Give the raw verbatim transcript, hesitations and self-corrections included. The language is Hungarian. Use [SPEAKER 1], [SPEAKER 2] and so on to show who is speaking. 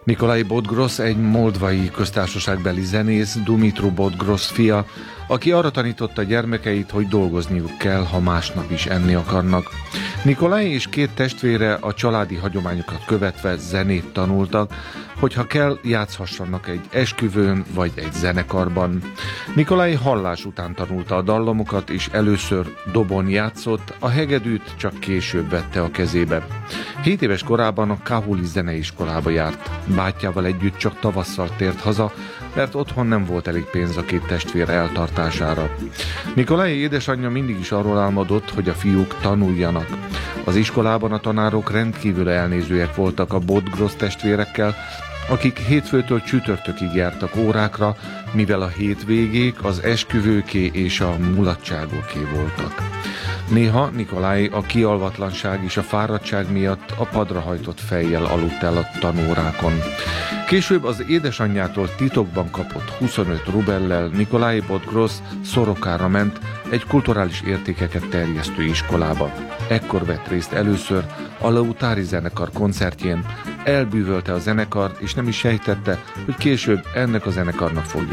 [SPEAKER 1] Nikolai Bodgrosz egy moldvai köztársaságbeli zenész, Dumitru Bodgrosz fia, aki arra tanította gyermekeit, hogy dolgozniuk kell, ha másnap is enni akarnak. Nikolai és két testvére a családi hagyományokat követve zenét tanultak, hogyha kell, játszhassanak egy esküvőn vagy egy zenekarban. Nikolai hallás után tanulta a dallamokat, és először dobon játszott, a hegedűt csak később vette a kezébe. Hét éves korában a Kahuli zeneiskolába járt. Bátyjával együtt csak tavasszal tért haza, mert otthon nem volt elég pénz a két testvér eltartására. Nikolai édesanyja mindig is arról álmodott, hogy a fiúk tanuljanak. Az iskolában a tanárok rendkívül elnézőek voltak a Bodgrosz testvérekkel, akik hétfőtől csütörtökig jártak órákra, mivel a hétvégék az esküvőké és a mulatságoké voltak. Néha Nikolai a kialvatlanság és a fáradtság miatt a padra hajtott fejjel aludt el a tanórákon. Később az édesanyjától titokban kapott huszonöt rubellel Nikolai Bodgrosz Szorokára ment, egy kulturális értékeket terjesztő iskolába. Ekkor vett részt először a Lautári zenekar koncertjén, elbűvölte a zenekart, és nem is sejtette, hogy később ennek a zenekarnak fogja